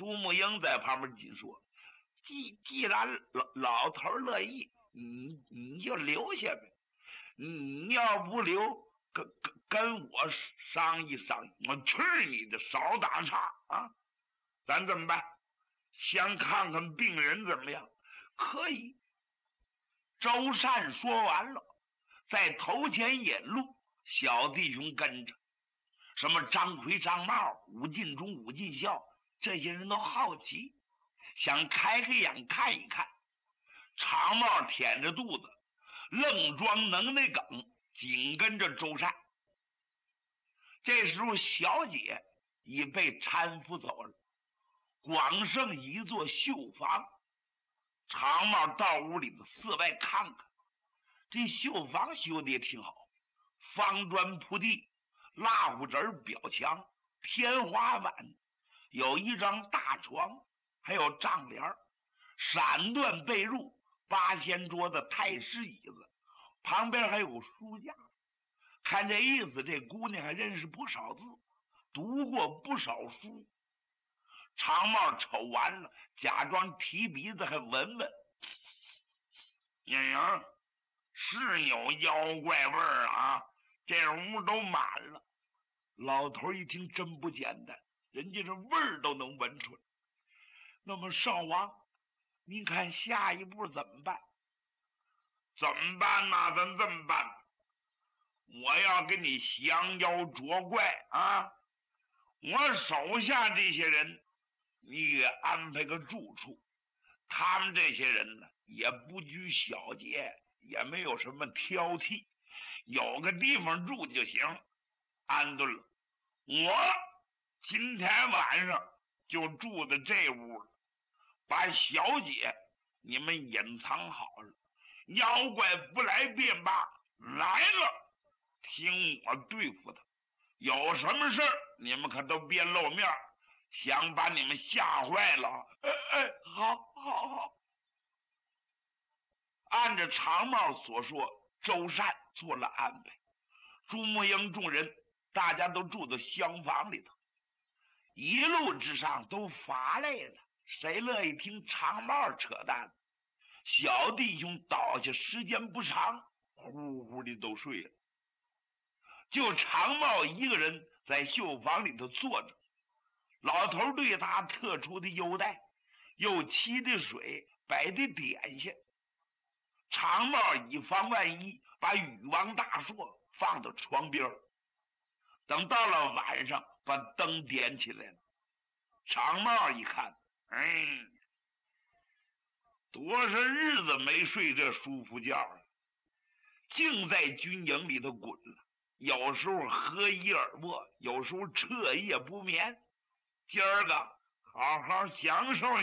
朱木英在旁边紧说：“既然老头乐意，你就留下呗。你要不留，跟我商议商议。我去你的，少打岔啊！咱怎么办？先看看病人怎么样？可以。”周善说完了，在头前引路，小弟兄跟着。什么张奎、张茂、武进忠、武进孝，这些人都好奇，想开开眼看一看。长茂舔着肚子，愣装能耐梗，紧跟着周善。这时候小姐已被搀扶走了，光剩一座绣房。长茂到屋里的四外看看，这绣房修的也挺好，方砖铺地，蜡糊纸表墙，天花板，有一张大床，还有帐帘，闪缎被褥，八仙桌的太师椅子，旁边还有书架。看这意思，这姑娘还认识不少字，读过不少书。长帽瞅完了，假装提鼻子还闻闻，呀，是有妖怪味儿啊，这屋都满了。老头一听真不简单，人家这味儿都能闻出来。那么少王，您看下一步怎么办？怎么办呢？咱这么办，我要给你降妖捉怪啊！我手下这些人你给安排个住处，他们这些人呢也不拘小节，也没有什么挑剔，有个地方住就行。安顿了，我今天晚上就住在这屋了，把小姐你们隐藏好了，妖怪不来便罢，来了听我对付他。有什么事你们可都别露面，想把你们吓坏了。好。按着长帽所说，周善做了安排。朱木英众人大家都住到厢房里头，一路之上都乏累了，谁乐意听长帽扯淡？小弟兄倒下时间不长，呼呼的都睡了。就长帽一个人在绣房里头坐着，老头对他特殊的优待，又沏的水，摆的点心。长帽以防万一，把禹王大硕放到床边，等到了晚上，把灯点起来了。长帽一看，多少日子没睡这舒服觉了，净在军营里头滚了，有时候喝一耳沫，有时候彻夜不眠。今儿个好好享受。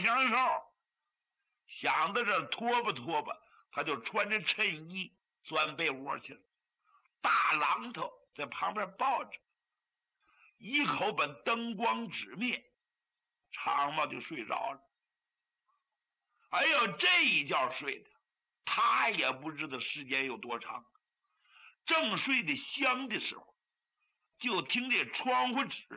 想到这拖吧，他就穿着衬衣钻被窝去了。大榔头在旁边抱着，一口把灯光指灭，长毛就睡着了。哎呦，这一觉睡的他也不知道时间有多长，正睡得香的时候，就听这窗户纸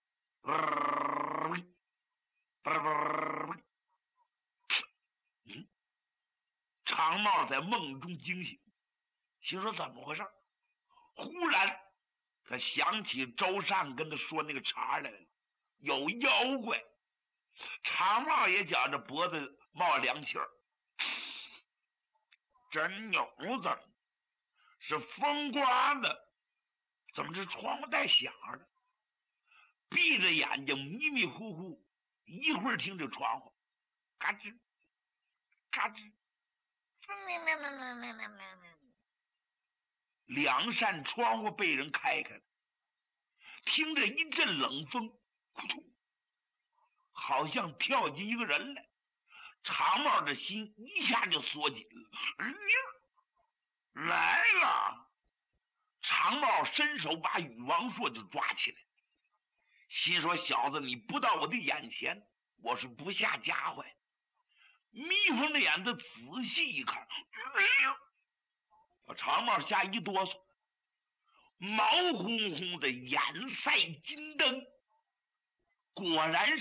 长帽在梦中惊醒，心说怎么回事？忽然他想起周善跟他说那个茬来了，有妖怪。长帽也觉着脖子冒凉气儿，真牛子，是风刮的，怎么这窗户带响的？闭着眼睛迷迷糊糊，一会儿听这窗户嘎吱嘎吱，两扇窗户被人开开了，听着一阵冷风，扑通，好像跳进一个人来。长帽的心一下就缩紧了，来了！长帽伸手把禹王硕就抓起来，心说小子，你不到我的眼前，我是不下家伙。眯缝着眼子仔细一看，把长帽吓一哆嗦，毛烘烘的眼赛金灯，果然